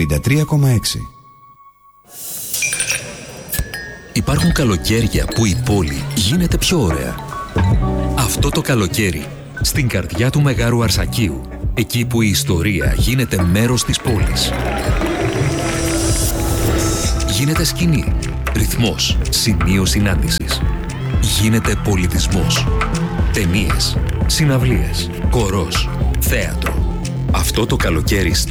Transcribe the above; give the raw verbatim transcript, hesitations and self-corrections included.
ενενήντα τρία κόμμα έξι. Υπάρχουν καλοκαίρια που η πόλη γίνεται πιο ωραία. Αυτό το καλοκαίρι, στην καρδιά του Μεγάρου Αρσακίου, εκεί που η ιστορία γίνεται μέρος της πόλης. Γίνεται σκηνή, ρυθμός, σημείο συνάντησης. Γίνεται πολιτισμός. Ταινίες, συναυλίες, χορός, θέατρο. Αυτό το καλοκαίρι στο